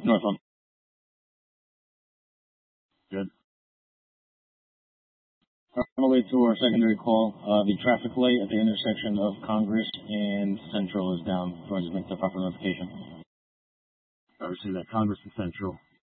Northland. Good. On the way to our secondary call, the traffic light at the intersection of Congress and Central is down. Going to make the proper notification. I received that. Congress and Central.